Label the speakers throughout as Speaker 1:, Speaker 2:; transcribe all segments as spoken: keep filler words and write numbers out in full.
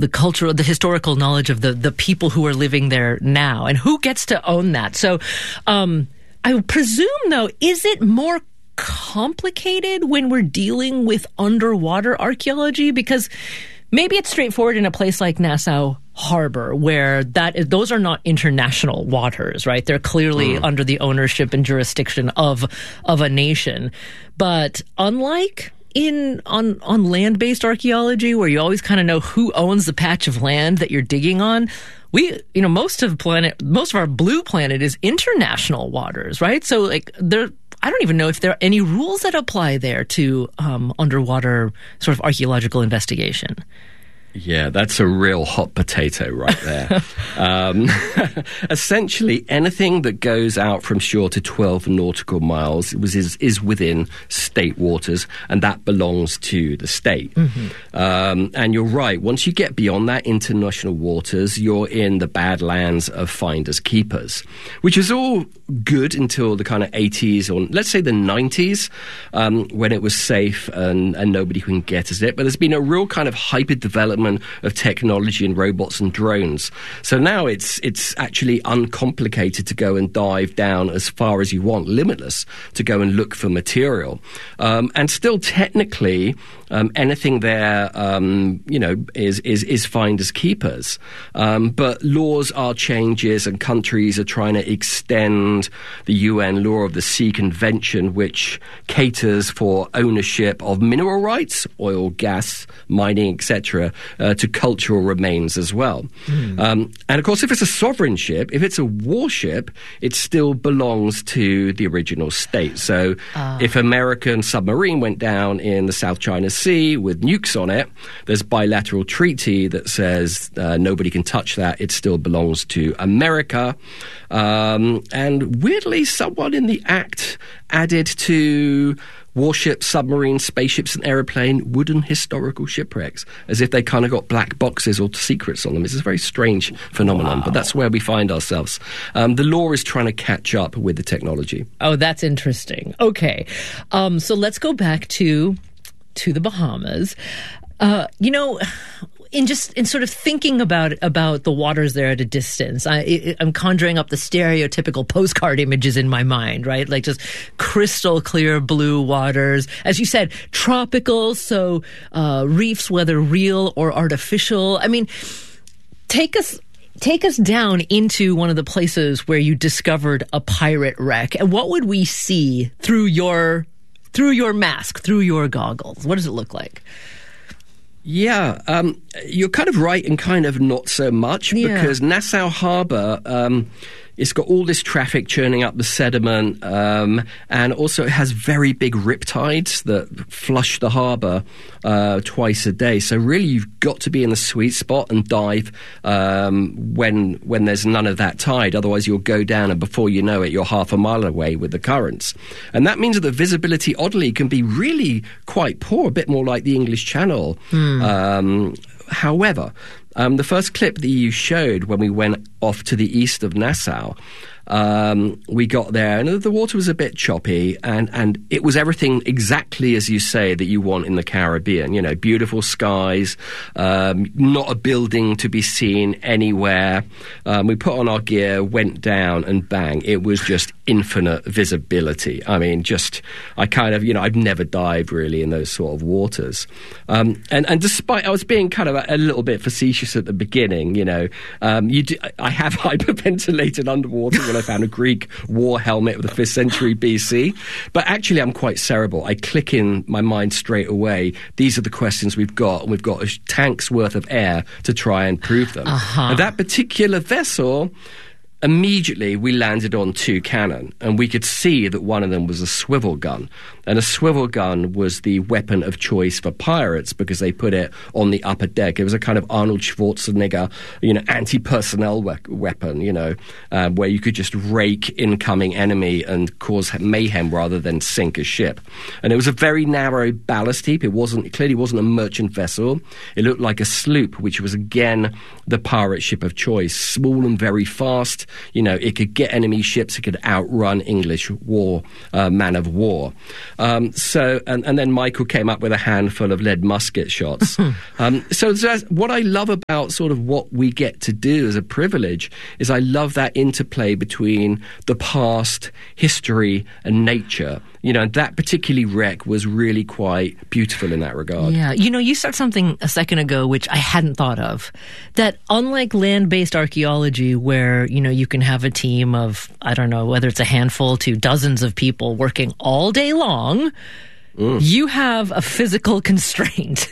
Speaker 1: the cultural, the historical knowledge of the, the people who are living there now, and who gets to own that. So um, I presume, though, is it more complicated when we're dealing with underwater archaeology? Because maybe it's straightforward in a place like Nassau Harbor, where that is, those are not international waters, right? They're clearly mm. under the ownership and jurisdiction of of a nation. But unlike in on on land-based archaeology, where you always kind of know who owns the patch of land that you're digging on, we, you know, most of planet, most of our blue planet is international waters, right? So, like, there, I don't even know if there are any rules that apply there to um, underwater sort of archaeological investigation.
Speaker 2: Yeah, that's a real hot potato right there. um, essentially, anything that goes out from shore to twelve nautical miles was, is, is within state waters, and that belongs to the state. Mm-hmm. Um, and you're right, once you get beyond that, international waters, you're in the badlands of finders keepers, which is all good until the kind of eighties, or let's say the nineties, um, when it was safe and, and nobody can get at it. But there's been a real kind of hyper development of technology and robots and drones. So now it's it's actually uncomplicated to go and dive down as far as you want, limitless, to go and look for material. Um, and still technically, um, anything there, um, you know, is, is, is finders keepers. Um, but laws are changes, and countries are trying to extend the U N Law of the Sea Convention, which caters for ownership of mineral rights, oil, gas, mining, et cetera, uh, to cultural remains as well. Mm. Um, and of course, if it's a sovereign ship, if it's a warship, it still belongs to the original state. So uh. if an American submarine went down in the South China Sea with nukes on it, there's bilateral treaty that says uh, nobody can touch that. It still belongs to America. Um, and weirdly, someone in the act added to warships, submarines, spaceships, and aeroplane wooden historical shipwrecks, as if they kind of got black boxes or secrets on them. It's a very strange phenomenon, wow. But that's where we find ourselves. Um, the law is trying to catch up with the technology.
Speaker 1: Oh, that's interesting. Okay, um, so let's go back to to the Bahamas. Uh, you know, in just in sort of thinking about about the waters there at a distance, I, I'm conjuring up the stereotypical postcard images in my mind, right? Like just crystal clear blue waters, as you said, tropical. So uh, reefs, whether real or artificial. I mean, take us. Take us down into one of the places where you discovered a pirate wreck, and what would we see through your through your mask, through your goggles? What does it look like?
Speaker 2: Yeah, um, you're kind of right and kind of not so much, yeah. Because Nassau Harbor, um, it's got all this traffic churning up the sediment, um, and also it has very big riptides that flush the harbor uh, twice a day. So really, you've got to be in the sweet spot and dive um, when when there's none of that tide. Otherwise, you'll go down, and before you know it, you're half a mile away with the currents. And that means that the visibility, oddly, can be really quite poor, a bit more like the English Channel. Mm. Um, however, Um, the first clip that you showed when we went off to the east of Nassau, um, we got there and the water was a bit choppy, and, and it was everything exactly as you say that you want in the Caribbean. You know, beautiful skies, um, not a building to be seen anywhere. Um, we put on our gear, went down, and bang, it was just infinite visibility. I mean, just, I kind of, you know, I've never dived really in those sort of waters. Um, and, and despite, I was being kind of a, a little bit facetious at the beginning, you know, um, you do, I have hyperventilated underwater when I found a Greek war helmet of the fifth century B C. But actually, I'm quite cerebral. I click in my mind straight away. These are the questions we've got, and we've got a tank's worth of air to try and prove them. Uh-huh. And that particular vessel, immediately we landed on two cannon, and we could see that one of them was a swivel gun. And a swivel gun was the weapon of choice for pirates because they put it on the upper deck. It was a kind of Arnold Schwarzenegger, you know, anti-personnel we- weapon, you know, uh, where you could just rake incoming enemy and cause mayhem rather than sink a ship. And it was a very narrow ballast heap. It wasn't, it clearly wasn't a merchant vessel. It looked like a sloop, which was again the pirate ship of choice, small and very fast. You know, it could get enemy ships. It could outrun English war, uh, man of war. Um, so, and, and then Michael came up with a handful of lead musket shots. um, so, so what I love about sort of what we get to do as a privilege is I love that interplay between the past, history, and nature. You know, that particularly wreck was really quite beautiful in that regard.
Speaker 1: Yeah. You know, you said something a second ago, which I hadn't thought of, that unlike land-based archaeology where, you know, you can have a team of, I don't know, whether it's a handful to dozens of people working all day long, Mm. you have a physical constraint.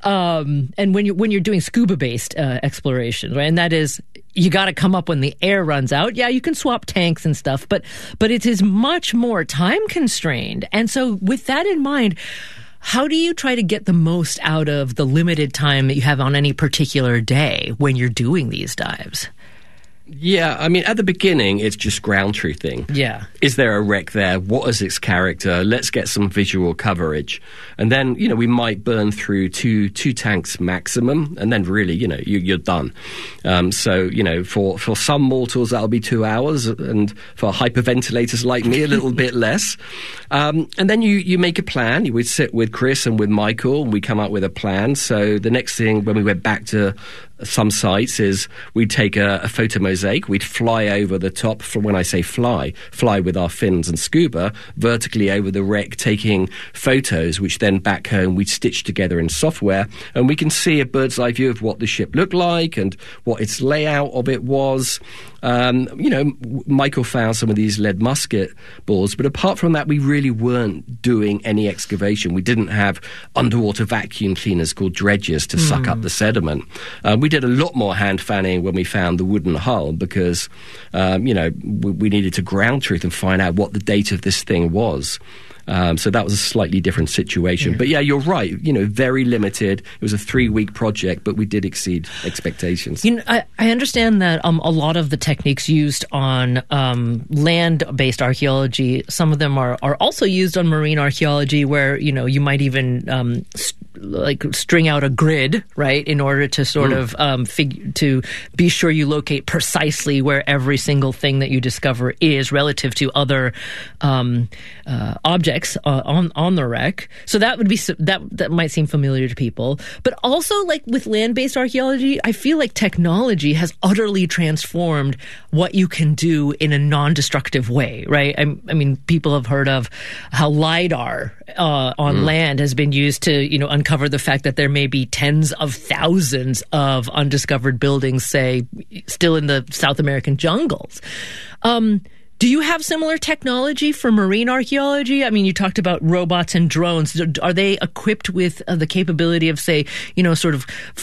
Speaker 1: Um, and when you're, when you're doing scuba-based uh, exploration, right, and that is, you got to come up when the air runs out. Yeah, you can swap tanks and stuff, but but it is much more time constrained. And so with that in mind, how do you try to get the most out of the limited time that you have on any particular day when you're doing these dives?
Speaker 2: Yeah, I mean, at the beginning, it's just ground truthing.
Speaker 1: Yeah.
Speaker 2: Is there a wreck there? What is its character? Let's get some visual coverage. And then, you know, we might burn through two two tanks maximum, and then really, you know, you, you're done. Um, so, you know, for, for some mortals, that'll be two hours, and for hyperventilators like me, a little bit less. Um, and then you, you make a plan. You would sit with Chris and with Michael, and we come up with a plan. So the next thing, when we went back to some sites, is we'd take a, a photo mosaic, we'd fly over the top, from when I say fly, fly with our fins and scuba, vertically over the wreck, taking photos, which then back home we'd stitch together in software, and we can see a bird's eye view of what the ship looked like and what its layout of it was. Um, you know, Michael found some of these lead musket balls, but apart from that, we really weren't doing any excavation. We didn't have underwater vacuum cleaners called dredgers to mm. suck up the sediment. Uh, we did a lot more hand fanning when we found the wooden hull because, um, you know, we, we needed to ground truth and find out what the date of this thing was. Um, so that was a slightly different situation. Yeah. But yeah, you're right. You know, very limited. It was a three-week project, but we did exceed expectations.
Speaker 1: You know, I, I understand that um, a lot of the techniques used on um, land-based archaeology, some of them are, are also used on marine archaeology, where, you know, you might even um, st- like string out a grid, right, in order to sort mm. of um, fig- to be sure you locate precisely where every single thing that you discover is relative to other um, uh, objects. Uh, on on the wreck, so that would be that that might seem familiar to people. But also, like with land-based archaeology, I feel like technology has utterly transformed what you can do in a non-destructive way. Right? I, I mean, people have heard of how LiDAR uh, on mm. land has been used to, you know, uncover the fact that there may be tens of thousands of undiscovered buildings, say, still in the South American jungles. Um, Do you have similar technology for marine archaeology? I mean, you talked about robots and drones. Are they equipped with uh, the capability of, say, you know, sort of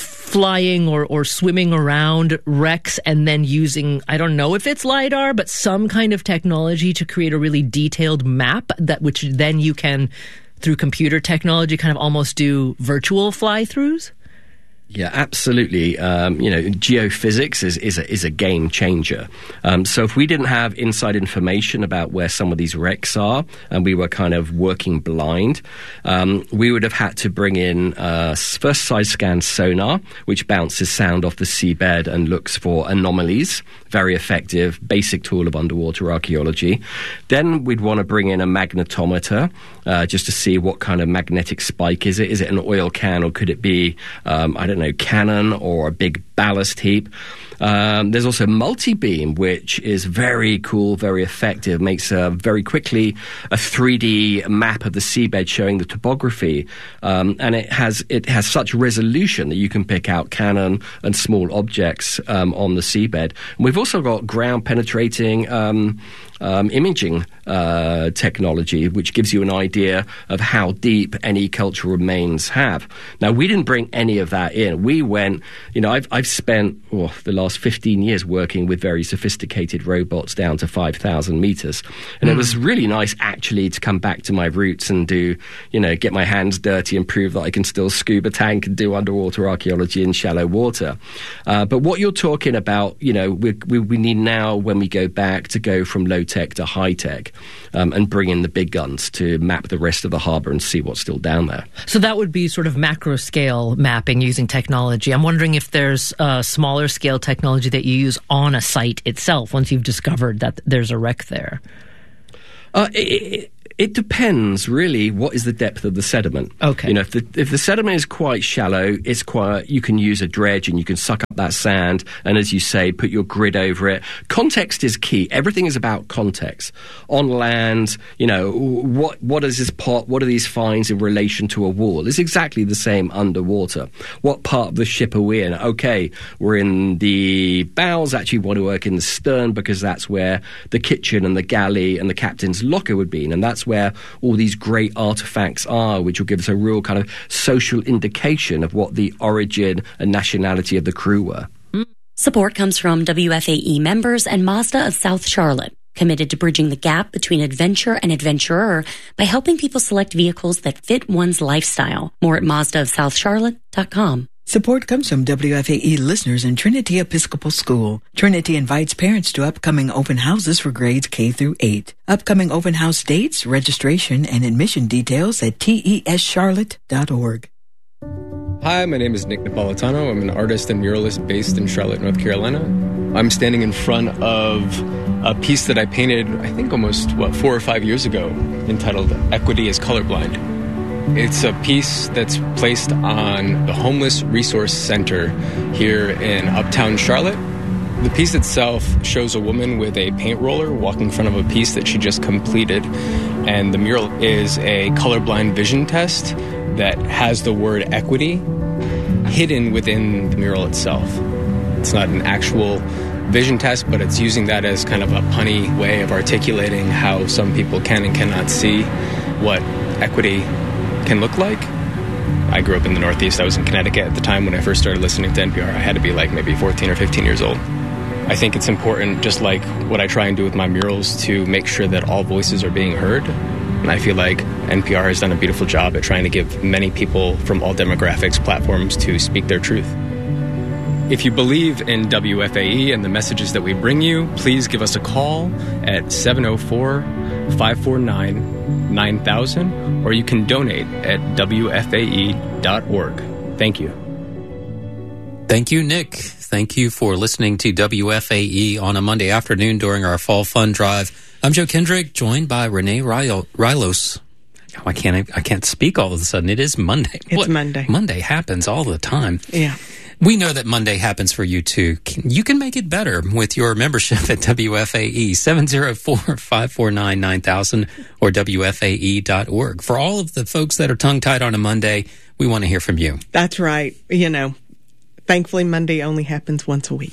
Speaker 1: flying or, or swimming around wrecks and then using, I don't know if it's LiDAR, but some kind of technology to create a really detailed map that which then you can, through computer technology, kind of almost do virtual fly-throughs?
Speaker 2: Yeah, absolutely. Um, you know, geophysics is, is, a, is a game changer. Um, so if we didn't have inside information about where some of these wrecks are, and we were kind of working blind, um, we would have had to bring in uh, first side-scan sonar, which bounces sound off the seabed and looks for anomalies. Very effective, basic tool of underwater archaeology. Then we'd want to bring in a magnetometer uh, just to see what kind of magnetic spike is it. Is it an oil can, or could it be, um, I don't know, cannon or a big ballast heap? Um, there's also multi-beam, which is very cool, very effective, makes uh, very quickly a three D map of the seabed showing the topography, um, and it has it has such resolution that you can pick out cannon and small objects um, on the seabed. And we've also got ground-penetrating um, um, imaging uh, technology, which gives you an idea of how deep any cultural remains have. Now, we didn't bring any of that in. We went, you know, I've, I've spent oh, the last fifteen years working with very sophisticated robots down to five thousand meters. And mm. it was really nice, actually, to come back to my roots and do, you know, get my hands dirty and prove that I can still scuba tank and do underwater archaeology in shallow water. Uh, but what you're talking about, you know, we, we, we need now, when we go back, to go from low tech to high tech um, and bring in the big guns to map the rest of the harbor and see what's still down there.
Speaker 1: So that would be sort of macro scale mapping using technology. I'm wondering if there's a smaller scale technology that you use on a site itself once you've discovered that there's a wreck there.
Speaker 2: Uh, it, it depends, really, what is the depth of the sediment.
Speaker 1: Okay.
Speaker 2: You know, if the, if the sediment is quite shallow, it's quite, you can use a dredge and you can suck up that sand and, as you say, put your grid over it. Context is key. Everything is about context. On land, you know, what what is this pot, what are these fines in relation to a wall? It's exactly the same underwater. What part of the ship are we in? Okay, we're in the bows. Actually, we want to work in the stern because that's where the kitchen and the galley and the captain's locker would be. And that's where all these great artifacts are, which will give us a real kind of social indication of what the origin and nationality of the crew were.
Speaker 3: Support comes from W F A E members and Mazda of South Charlotte, committed to bridging the gap between adventure and adventurer by helping people select vehicles that fit one's lifestyle. More at Mazda of South Charlotte dot com.
Speaker 4: Support comes from W F A E listeners in Trinity Episcopal School. Trinity invites parents to upcoming open houses for grades K through eight. Upcoming open house dates, registration, and admission details at T E S charlotte dot org.
Speaker 5: Hi, my name is Nick Napolitano. I'm an artist and muralist based in Charlotte, North Carolina. I'm standing in front of a piece that I painted, I think almost, what, four or five years ago, entitled Equity is Colorblind. It's a piece that's placed on the Homeless Resource Center here in Uptown Charlotte. The piece itself shows a woman with a paint roller walking in front of a piece that she just completed. And the mural is a colorblind vision test that has the word equity hidden within the mural itself. It's not an actual vision test, but it's using that as kind of a punny way of articulating how some people can and cannot see what equity can look like. I grew up in the Northeast. I was in Connecticut at the time when I first started listening to N P R. I had to be like maybe fourteen or fifteen years old. I think it's important, just like what I try and do with my murals, to make sure that all voices are being heard. And I feel like N P R has done a beautiful job at trying to give many people from all demographics platforms to speak their truth. If you believe in W F A E and the messages that we bring you, please give us a call at seven oh four, five four nine, nine thousand, or you can donate at W F A E dot org. Thank you.
Speaker 6: Thank you, Nick. Thank you for listening to W F A E on a Monday afternoon during our Fall Fun Drive. I'm Joe Kendrick, joined by Renee Rilos. Oh, I can't I can't speak all of a sudden. It is Monday.
Speaker 7: It's
Speaker 6: what?
Speaker 7: Monday.
Speaker 6: Monday happens all the time.
Speaker 7: Yeah.
Speaker 6: We know that Monday happens for you, too. You can make it better with your membership at W F A E, seven oh four, five four nine, nine thousand or W F A E dot org. For all of the folks that are tongue-tied on a Monday, we want to hear from you.
Speaker 7: That's right. You know, thankfully, Monday only happens once a week.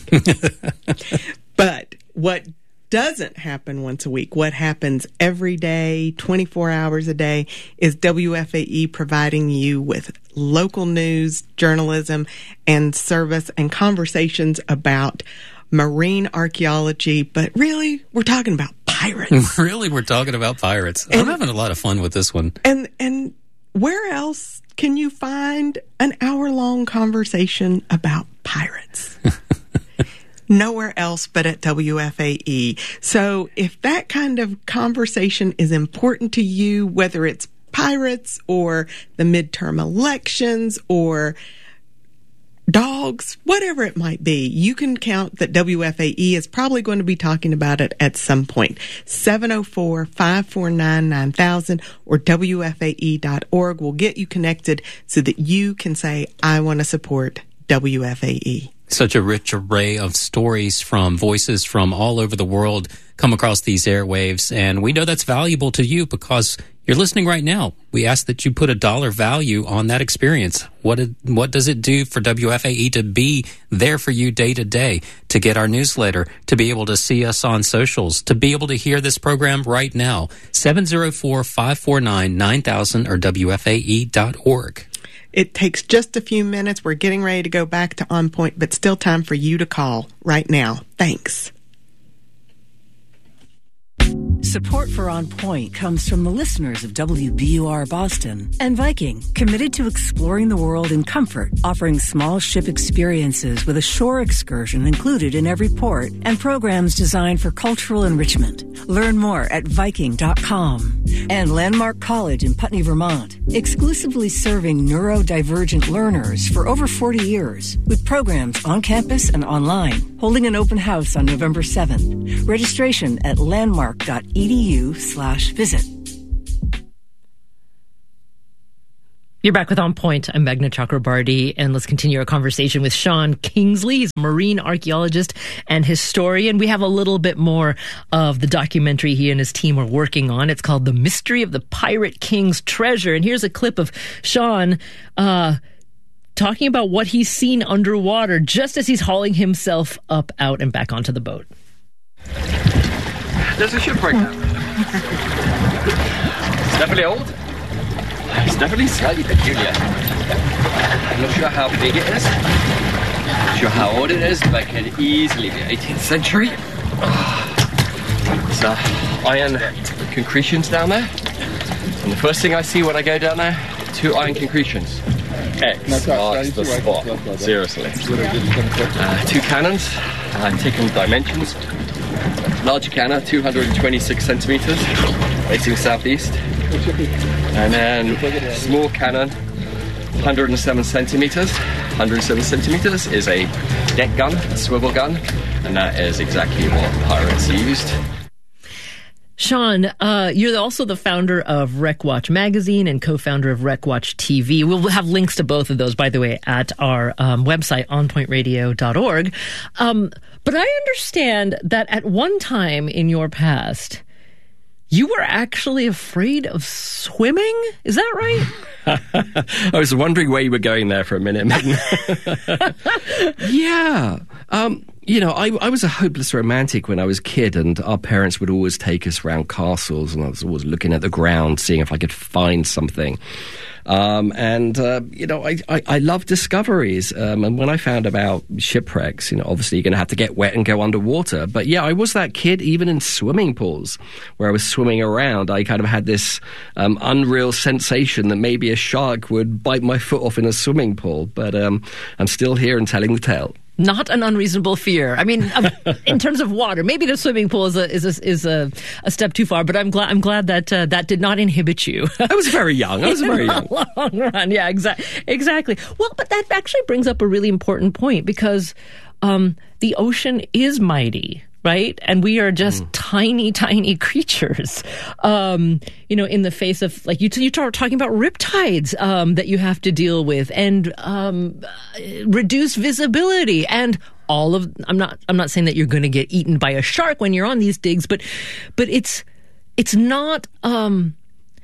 Speaker 7: But what doesn't happen once a week, what happens every day, twenty-four hours a day, is W F A E providing you with local news, journalism, and service and conversations about marine archaeology. But really, we're talking about pirates.
Speaker 6: Really, we're talking about pirates. And, I'm having a lot of fun with this one.
Speaker 7: And and where else can you find an hour-long conversation about pirates? Nowhere else but at W F A E. So if that kind of conversation is important to you, whether it's pirates or the midterm elections or dogs, whatever it might be, you can count that W F A E is probably going to be talking about it at some point. seven oh four, five four nine, nine thousand or W F A E dot org will get you connected so that you can say, I want to support W F A E.
Speaker 6: Such a rich array of stories from voices from all over the world come across these airwaves, and we know that's valuable to you because you're listening right now. We ask that you put a dollar value on that experience. What it, what does it do for W F A E to be there for you day to day, to get our newsletter, to be able to see us on socials, to be able to hear this program right now? seven oh four, five four nine, nine thousand or W F A E dot org.
Speaker 7: It takes just a few minutes. We're getting ready to go back to On Point, but still time for you to call right now. Thanks.
Speaker 8: Support for On Point comes from the listeners of W B U R Boston and Viking, committed to exploring the world in comfort, offering small ship experiences with a shore excursion included in every port and programs designed for cultural enrichment. Learn more at Viking dot com. And Landmark College in Putney, Vermont, exclusively serving neurodivergent learners for over forty years with programs on campus and online, holding an open house on November seventh. Registration at landmark dot edu slash visit.
Speaker 1: You're back with On Point. I'm Meghna Chakrabarty, and let's continue our conversation with Sean Kingsley. He's a marine archaeologist and historian. We have a little bit more of the documentary he and his team are working on. It's called The Mystery of the Pirate King's Treasure. And here's a clip of Sean uh, talking about what he's seen underwater just as he's hauling himself up, out, and back onto the boat.
Speaker 2: There's a shipwreck now. It's definitely old. It's definitely slightly peculiar. I'm not sure how big it is. Not sure how old it is, but it can easily be eighteenth century. There's uh, iron concretions down there. And the first thing I see when I go down there, two iron concretions. X marks the spot. Seriously. Uh, two cannons. I've taken dimensions. Large cannon, two hundred twenty-six centimeters, facing southeast. And then small cannon, one hundred seven centimeters. one hundred seven centimeters is a deck gun, a swivel gun, and that is exactly what pirates used.
Speaker 1: Sean, uh, you're also the founder of WreckWatch Magazine and co-founder of WreckWatch T V. We'll have links to both of those, by the way, at our um, website, on point radio dot org. Um, but I understand that at one time in your past, you were actually afraid of swimming? Is that right?
Speaker 2: I was wondering where you were going there for a minute. Yeah. Um, you know, I, I was a hopeless romantic when I was a kid, and our parents would always take us around castles, and I was always looking at the ground, seeing if I could find something. Um, and, uh, you know, I, I, I love discoveries. Um, and when I found about shipwrecks, you know, obviously you're going to have to get wet and go underwater. But yeah, I was that kid even in swimming pools where I was swimming around. I kind of had this um, unreal sensation that maybe a shark would bite my foot off in a swimming pool. But um, I'm still here and telling the tale.
Speaker 1: Not an unreasonable fear. I mean, in terms of water, maybe the swimming pool is a is a, is a, a step too far. But I'm glad I'm glad that uh, that did not inhibit you.
Speaker 2: I was very young. I was very young.
Speaker 1: Long run, yeah, exactly, exactly. Well, but that actually brings up a really important point, because um, the ocean is mighty. Right? And we are just mm. tiny, tiny creatures, um, you know, in the face of, like, you, you start talking about riptides um, that you have to deal with, and um, reduced visibility, and all of, I'm not, I'm not saying that you're going to get eaten by a shark when you're on these digs, but, but it's, it's not, um,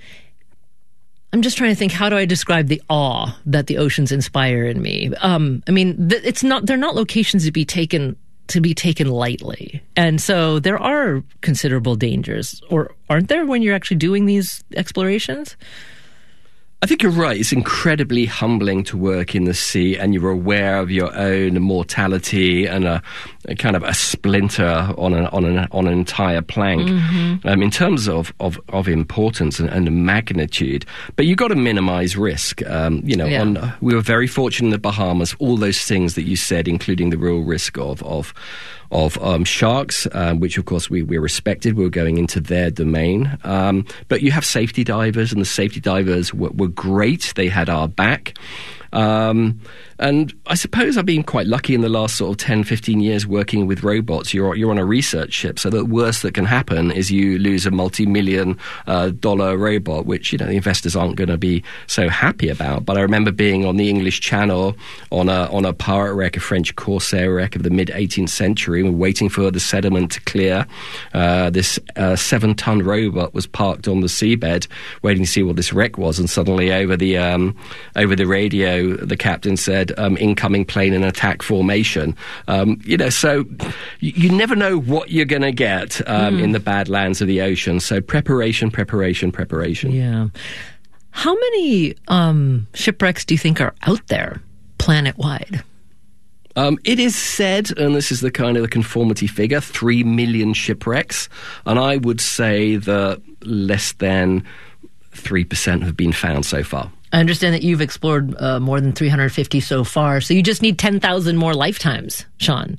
Speaker 1: I'm just trying to think, how do I describe the awe that the oceans inspire in me? Um, I mean, th- it's not, they're not locations to be taken to be taken lightly. And so there are considerable dangers, or aren't there, when you're actually doing these explorations?
Speaker 2: I think you're right. It's incredibly humbling to work in the sea, and you're aware of your own mortality and a, a kind of a splinter on an on an on an entire plank. Mm-hmm. Um, in terms of of, of importance and, and magnitude, but you've got to minimize risk. Um, you know,
Speaker 1: yeah.
Speaker 2: on, uh, we were very fortunate in the Bahamas. All those things that you said, including the real risk of of. of um, sharks, um, which of course we, we respected. We were going into their domain. Um, but you have safety divers, and the safety divers were, were great. They had our back. Um, and I suppose I've been quite lucky in the last sort of ten, fifteen years working with robots. You're you're on a research ship, so the worst that can happen is you lose a multi-million uh, dollar robot, which, you know, the investors aren't going to be so happy about. But I remember being on the English Channel on a on a pirate wreck, a French corsair wreck of the mid-eighteenth century. We're waiting for the sediment to clear. Uh, this uh, seven-ton robot was parked on the seabed, waiting to see what this wreck was, and suddenly over the um, over the radio, the captain said, Um, incoming plane in attack formation. Um, you know, so you, you never know what you're going to get um, mm. in the badlands of the ocean. So preparation, preparation, preparation.
Speaker 1: Yeah. How many um, shipwrecks do you think are out there planet-wide?
Speaker 2: Um, it is said, and this is the kind of the conformity figure, three million shipwrecks. And I would say that less than three percent have been found so far.
Speaker 1: I understand that you've explored uh, more than three hundred fifty so far, so you just need ten thousand more lifetimes Sean.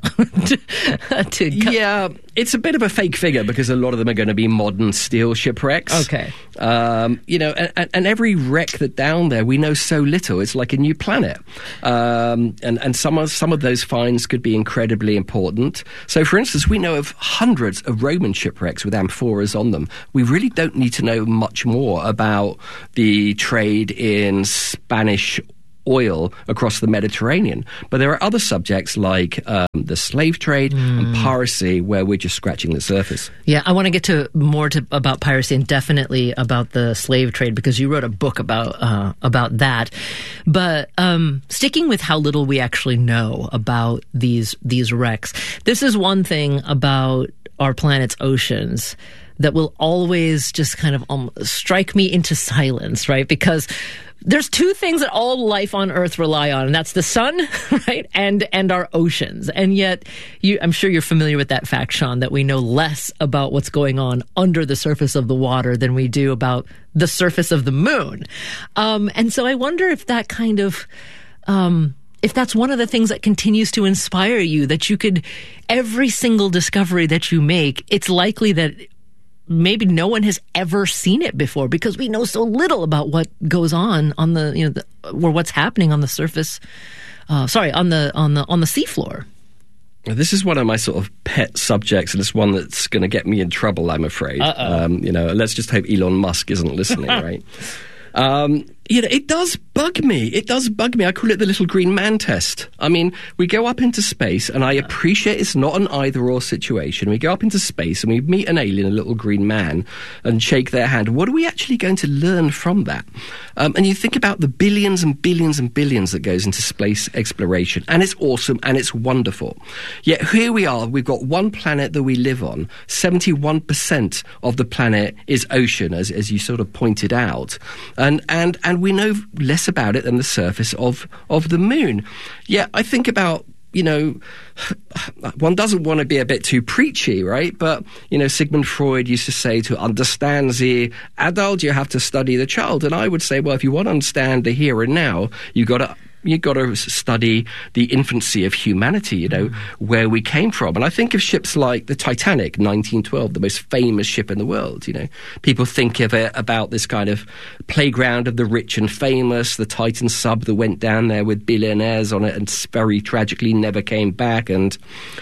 Speaker 1: to
Speaker 2: yeah, it's a bit of a fake figure because a lot of them are going to be modern steel shipwrecks.
Speaker 1: Okay.
Speaker 2: Um, you know, and, and every wreck that down there, we know so little. It's like a new planet. Um, and, and some of, some of those finds could be incredibly important. So, for instance, we know of hundreds of Roman shipwrecks with amphoras on them. We really don't need to know much more about the trade in Spanish oil across the Mediterranean. But there are other subjects like um, the slave trade mm. and piracy where we're just scratching the surface.
Speaker 1: Yeah, I want to get to more to, about piracy and definitely about the slave trade because you wrote a book about uh, about that. But um, sticking with how little we actually know about these these wrecks, this is one thing about our planet's oceans that will always just kind of um, strike me into silence, right? Because there's two things that all life on Earth rely on, and that's the sun, right, and and our oceans. And yet, you, I'm sure you're familiar with that fact, Sean, that we know less about what's going on under the surface of the water than we do about the surface of the moon. Um, and so I wonder if that kind of... Um, if that's one of the things that continues to inspire you, that you could, every single discovery that you make, it's likely that maybe no one has ever seen it before because we know so little about what goes on on the, you know, the, or what's happening on the surface. Uh, sorry, on the on the on the seafloor.
Speaker 2: This is one of my sort of pet subjects, and it's one that's going to get me in trouble, I'm afraid. Um, you know, let's just hope Elon Musk isn't listening, right? Um, you know, it does bug me. It does bug me. I call it the little green man test. I mean, we go up into space, and I appreciate it's not an either-or situation. We go up into space, and we meet an alien, a little green man, and shake their hand. What are we actually going to learn from that? Um, and you think about the billions and billions and billions that goes into space exploration, and it's awesome, and it's wonderful. Yet here we are. We've got one planet that we live on. seventy-one percent of the planet is ocean, as, as you sort of pointed out. And, and, and we know less about it than the surface of, of the moon. Yeah, I think about, you know, one doesn't want to be a bit too preachy, right? But, you know, Sigmund Freud used to say to understand the adult, you have to study the child. And I would say, well, if you want to understand the here and now, you've got to You've got to study the infancy of humanity, you know, mm. where we came from. And I think of ships like the Titanic, nineteen twelve, the most famous ship in the world, you know. People think of it about this kind of playground of the rich and famous, the Titan sub that went down there with billionaires on it and very tragically never came back. And,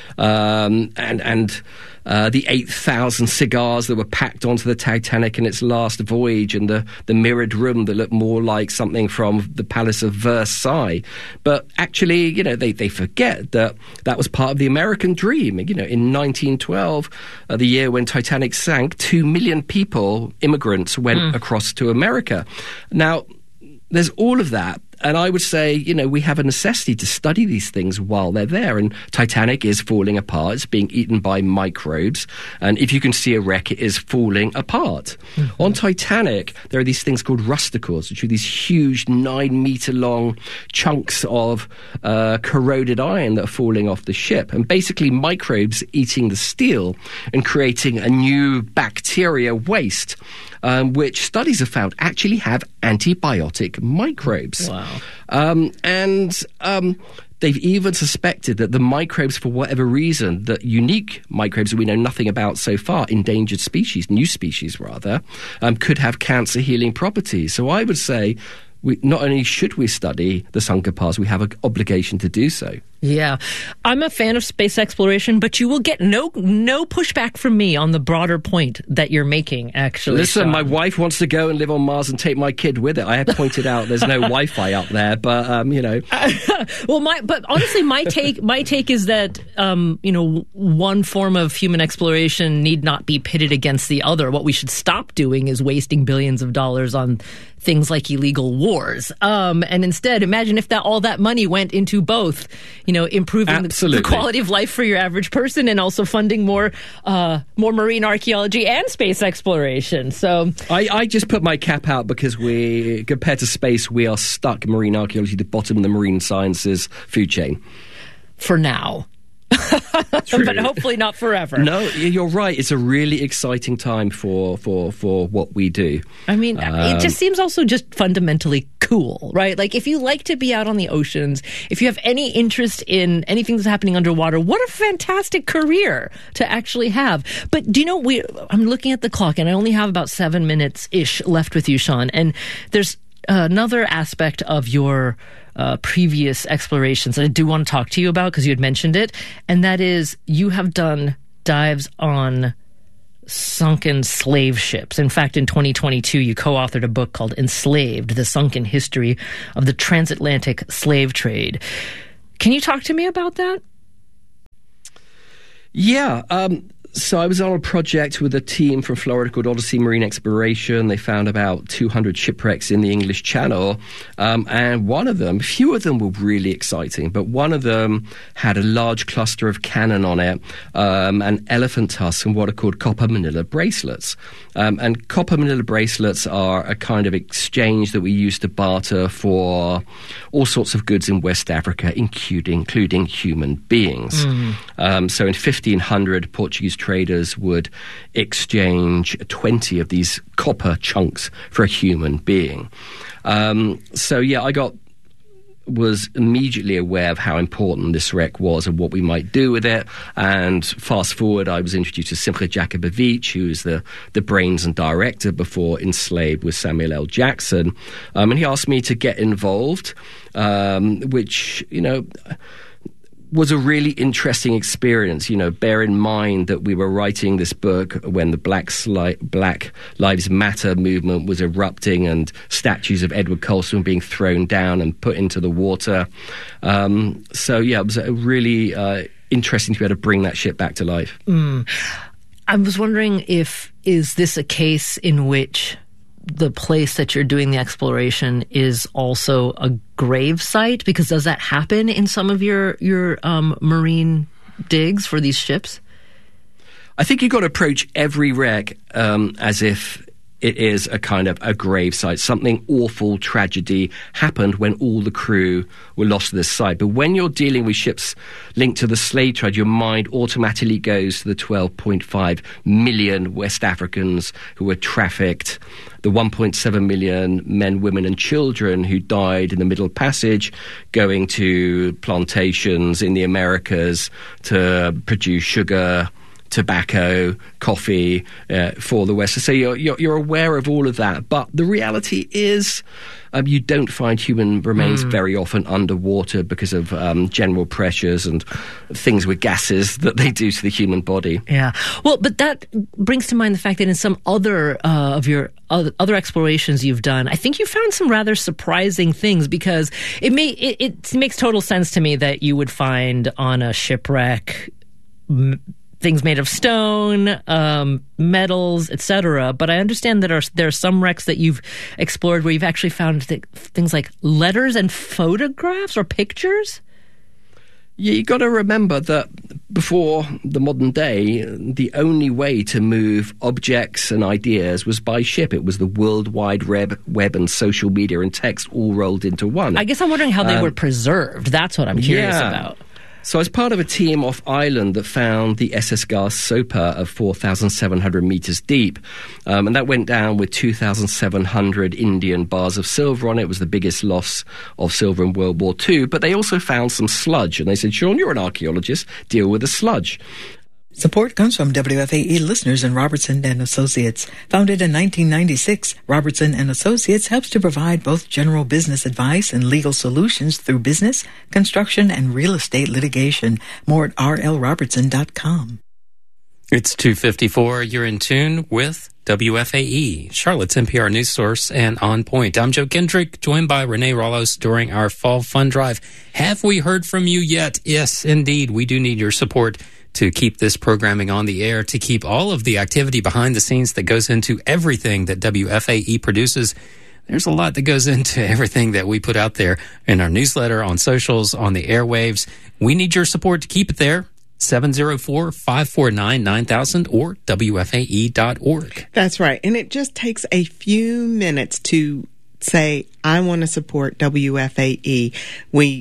Speaker 2: um, and, and, Uh, the eight thousand cigars that were packed onto the Titanic in its last voyage, and the, the mirrored room that looked more like something from the Palace of Versailles. But actually, you know, they, they forget that that was part of the American dream. You know, in nineteen twelve, uh, the year when Titanic sank, two million people, immigrants, went mm. across to America. Now, there's all of that. And I would say, you know, we have a necessity to study these things while they're there. And Titanic is falling apart. It's being eaten by microbes. And if you can see a wreck, it is falling apart. Mm-hmm. On Titanic, there are these things called rusticles, which are these huge nine-meter-long chunks of uh, corroded iron that are falling off the ship. And basically microbes eating the steel and creating a new bacteria waste, um, which studies have found actually have antibiotic microbes.
Speaker 1: Wow.
Speaker 2: Um, and um, they've even suspected that the microbes, for whatever reason, the unique microbes that we know nothing about so far, endangered species, new species rather, um, could have cancer healing properties. So I would say we, not only should we study the sunken past, we have an obligation to do so.
Speaker 1: Yeah. I'm a fan of space exploration, but you will get no no pushback from me on the broader point that you're making, actually.
Speaker 2: Listen,
Speaker 1: Sean.
Speaker 2: My wife wants to go and live on Mars and take my kid with it. I have pointed out there's no Wi-Fi up there, but, um, you know.
Speaker 1: well, my but honestly, my take my take is that, um, you know, one form of human exploration need not be pitted against the other. What we should stop doing is wasting billions of dollars on things like illegal wars. Um, and instead, imagine if that all that money went into both, you know, improving the, the quality of life for your average person and also funding more uh, more marine archaeology and space exploration. So
Speaker 2: I, I just put my cap out because we, compared to space, we are stuck in marine archaeology, the bottom of the marine sciences food chain.
Speaker 1: For now. but hopefully not forever.
Speaker 2: No, you're right. It's a really exciting time for for for what we do.
Speaker 1: I mean,
Speaker 2: um,
Speaker 1: it just seems also just fundamentally cool, right? Like, if you like to be out on the oceans, if you have any interest in anything that's happening underwater, what a fantastic career to actually have. But do you know, we? I'm looking at the clock, and I only have about seven minutes ish left with you, Sean. And there's another aspect of your Uh, previous explorations that I do want to talk to you about, because you had mentioned it, and that is you have done dives on sunken slave ships. In fact, in twenty twenty-two, you co-authored a book called Enslaved, The Sunken History of the Transatlantic Slave Trade. Can you talk to me about that?
Speaker 2: Yeah, um, so I was on a project with a team from Florida called Odyssey Marine Exploration. They found about two hundred shipwrecks in the English Channel. Um, and one of them, a few of them were really exciting, but one of them had a large cluster of cannon on it, um, and elephant tusks and what are called copper manila bracelets. Um, and copper manila bracelets are a kind of exchange that we use to barter for all sorts of goods in West Africa, including, including human beings. Mm. Um, so in fifteen hundred, Portuguese traders would exchange twenty of these copper chunks for a human being. Um, so, yeah, I got was immediately aware of how important this wreck was and what we might do with it. And fast forward, I was introduced to Simcha Jakubowicz, who is the, the brains and director before Enslaved with Samuel L. Jackson. Um, and he asked me to get involved, um, which, you know, was a really interesting experience. You know, bear in mind that we were writing this book when the Black, Sli- Black Lives Matter movement was erupting and statues of Edward Colston being thrown down and put into the water. Um, so, yeah, it was a really uh, interesting to be able to bring that ship back to life.
Speaker 1: Mm. I was wondering if, is this a case in which the place that you're doing the exploration is also a grave site? Because does that happen in some of your your um, marine digs for these ships?
Speaker 2: I think you've got to approach every wreck um, as if it is a kind of a grave site. Something awful, tragedy happened when all the crew were lost to this site. But when you're dealing with ships linked to the slave trade, your mind automatically goes to the twelve point five million West Africans who were trafficked, the one point seven million men, women and children who died in the Middle Passage going to plantations in the Americas to produce sugar, tobacco, coffee uh, for the West. So you're, you're, you're aware of all of that. But the reality is um, you don't find human remains mm. very often underwater because of um, general pressures and things with gases that they do to the human body.
Speaker 1: Yeah. Well, but that brings to mind the fact that in some other uh, of your other, other explorations you've done, I think you found some rather surprising things, because it, may, it, it makes total sense to me that you would find on a shipwreck m- things made of stone, um, metals, et cetera. But I understand that are, there are some wrecks that you've explored where you've actually found th- things like letters and photographs or pictures.
Speaker 2: Yeah, you got to remember that before the modern day, the only way to move objects and ideas was by ship. It was the World Wide Web, web and social media and text all rolled into one.
Speaker 1: I guess I'm wondering how they um, were preserved. That's what I'm curious
Speaker 2: yeah.
Speaker 1: about.
Speaker 2: So I was part of a team off island that found the S S Gar Soper of four thousand seven hundred meters deep. Um, and that went down with two thousand seven hundred Indian bars of silver on it. It was the biggest loss of silver in World War Two. But they also found some sludge. And they said, Sean, you're an archaeologist. Deal with the sludge.
Speaker 4: Support comes from W F A E listeners and Robertson and Associates. Founded in nineteen ninety-six, Robertson and Associates helps to provide both general business advice and legal solutions through business, construction, and real estate litigation. More at r l robertson dot com.
Speaker 6: It's two fifty-four. You're in tune with W F A E, Charlotte's N P R news source and On Point. I'm Joe Kendrick, joined by Renee Rollos during our Fall Fun Drive. Have we heard from you yet? Yes, indeed. We do need your support to keep this programming on the air, to keep all of the activity behind the scenes that goes into everything that W F A E produces. There's a lot that goes into everything that we put out there in our newsletter, on socials, on the airwaves. We need your support to keep it there. seven oh four, five four nine, nine thousand or W F A E dot org.
Speaker 7: That's right. And it just takes a few minutes to say, I want to support W F A E. We